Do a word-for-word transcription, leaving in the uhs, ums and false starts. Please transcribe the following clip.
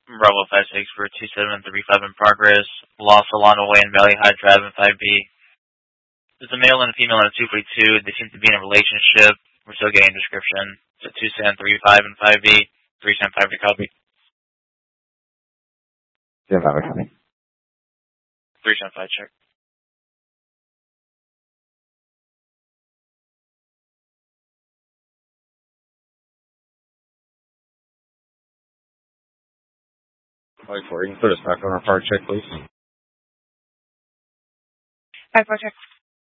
Bravo five six for two seven three five in progress. Lost Solano Way in Valley High Drive in five B. There's a male and a female in a two forty-two. They seem to be in a relationship. We're still getting a description. It's a two seven three five in five B. three seven five to copy. Yeah, that was me. three seven five check. Five four, you can put us back on our park check, please. Five four check.